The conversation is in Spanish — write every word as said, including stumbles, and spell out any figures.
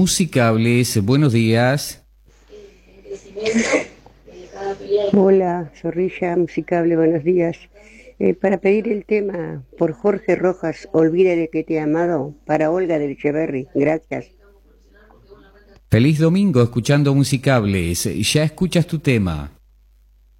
Musicables. Buenos días. Hola, Zorrilla Musicable, buenos días. Eh, para pedir el tema por Jorge Rojas, Olvida de que te he amado, para Olga del Echeverri. Gracias. Feliz domingo escuchando Musicables. Ya escuchas tu tema.